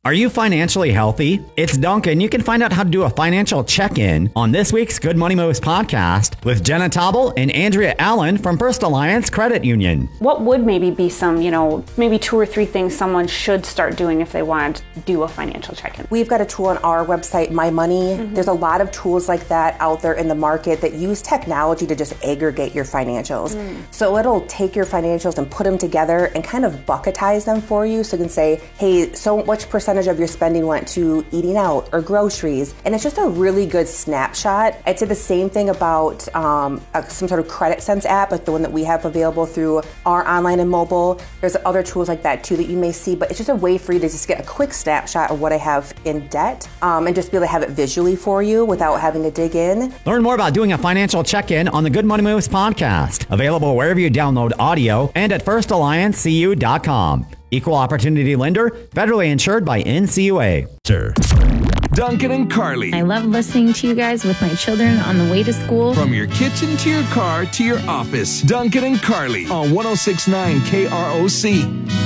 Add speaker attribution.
Speaker 1: Are you financially healthy? It's Duncan. You can find out how to do a financial check-in on this week's Good Money Moves podcast with Jenna Tauble and Andrea Allen from First Alliance Credit Union.
Speaker 2: What would maybe be some, maybe 2 or 3 things someone should start doing if they want to do a financial check-in?
Speaker 3: We've got a tool on our website, My Money. There's a lot of tools like that out there in the market that use technology to just aggregate your financials. So it'll take your financials and put them together and kind of bucketize them for you. So you can say, hey, so much percentage of your spending went to eating out or groceries. And it's just a really good snapshot. I'd say the same thing about some sort of credit sense app, like the one that we have available through our online and mobile. There's other tools like that too that you may see, but it's just a way for you to just get a quick snapshot of what I have in debt and just be able to have it visually for you without having to dig in.
Speaker 1: Learn more about doing a financial check-in on the Good Money Moves podcast, available wherever you download audio and at firstalliancecu.com. Equal opportunity lender, federally insured by NCUA.
Speaker 4: Sir. Duncan and Carly.
Speaker 5: I love listening to you guys with my children on the way to school.
Speaker 4: From your kitchen to your car to your office. Duncan and Carly on 106.9 KROC.